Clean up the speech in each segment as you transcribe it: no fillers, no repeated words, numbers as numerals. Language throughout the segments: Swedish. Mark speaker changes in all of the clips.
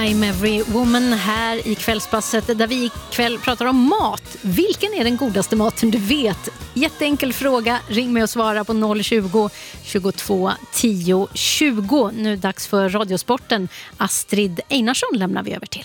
Speaker 1: I'm every woman här i kvällspasset där vi ikväll pratar om mat. Vilken är den godaste maten du vet? Jätteenkel fråga. Ring med och svara på 020 22 10 20. Nu dags för Radiosporten. Astrid Einarsson lämnar vi över till.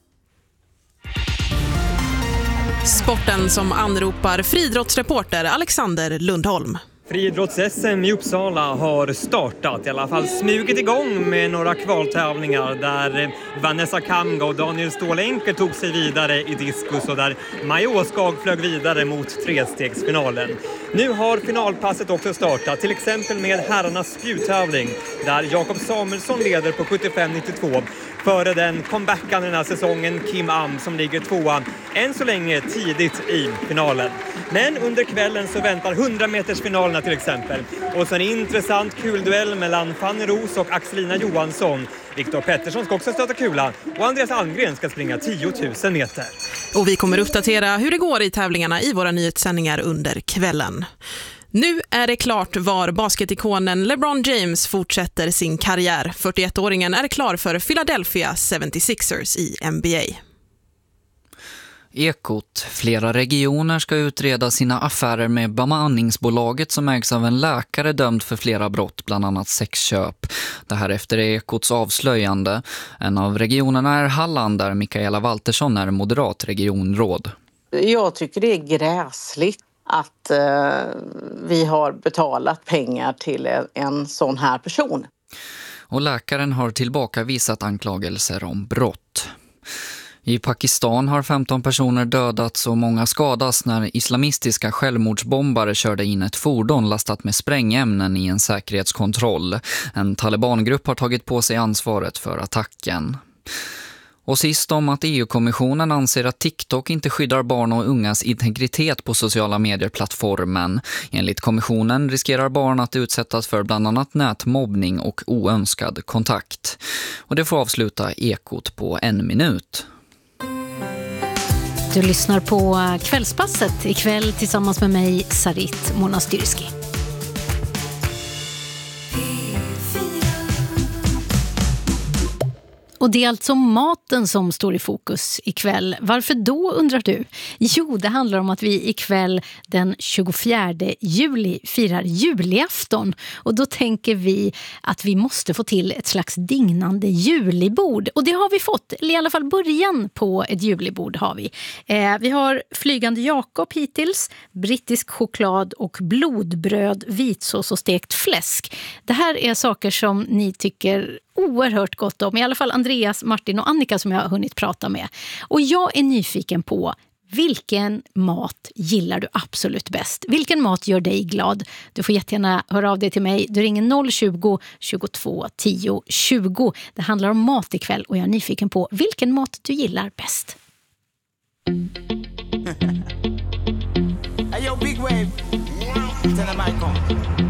Speaker 2: Sporten som anropar friidrottsreporter Alexander Lundholm.
Speaker 3: Friidrotts-SM i Uppsala har startat, i alla fall smugit igång med några kvaltävlingar där Vanessa Kamga och Daniel Stålenker tog sig vidare i diskus och där Maja Åskag flög vidare mot trestegsfinalen. Nu har finalpasset också startat, till exempel med herrarnas spjuttävling där Jakob Samuelsson leder på 75-92 före den comebackande den här säsongen Kim Am som ligger tvåa än så länge tidigt i finalen. Men under kvällen så väntar 100-metersfinalerna till exempel. Och så en intressant kulduell mellan Fanny Ros och Axelina Johansson. Viktor Pettersson ska också stöta kula och Andreas Almgren ska springa 10 000 meter.
Speaker 2: Och vi kommer uppdatera hur det går i tävlingarna i våra nyhetssändningar under kvällen. Nu är det klart var basketikonen LeBron James fortsätter sin karriär. 41-åringen är klar för Philadelphia 76ers i NBA.
Speaker 4: Ekot. Flera regioner ska utreda sina affärer med bemanningsbolaget som ägs av en läkare dömd för flera brott, bland annat sexköp. Det här efter Ekots avslöjande. En av regionerna är Halland där Mikaela Waltersson är moderat regionråd.
Speaker 5: Jag tycker det är gräsligt att vi har betalat pengar till en sån här person.
Speaker 4: Och läkaren har tillbakavisat anklagelser om brott. I Pakistan har 15 personer dödats och många skadas när islamistiska självmordsbombare körde in ett fordon lastat med sprängämnen i en säkerhetskontroll. En talibangrupp har tagit på sig ansvaret för attacken. Och sist om att EU-kommissionen anser att TikTok inte skyddar barn och ungas integritet på sociala medier-plattformen. Enligt kommissionen riskerar barn att utsättas för bland annat nätmobbning och oönskad kontakt. Och det får avsluta Ekot på 1 minut.
Speaker 1: Du lyssnar på Kvällspasset ikväll tillsammans med mig, Sarit Monastyrski. Och det är alltså maten som står i fokus ikväll. Varför då, undrar du? Jo, det handlar om att vi ikväll den 24 juli firar julafton. Och då tänker vi att vi måste få till ett slags dignande julibord. Och det har vi fått, eller i alla fall början på ett julibord har vi. Vi har flygande Jakob hittills, brittisk choklad och blodbröd, vitsås och stekt fläsk. Det här är saker som ni tycker oerhört gott om, i alla fall Andreas, Martin och Annika som jag har hunnit prata med. Och jag är nyfiken på vilken mat gillar du absolut bäst? Vilken mat gör dig glad? Du får jättegärna höra av dig till mig. Du ringer 020 22 10 20. Det handlar om mat ikväll och jag är nyfiken på vilken mat du gillar bäst.
Speaker 6: Hey yo, big wave. Turn the mic on.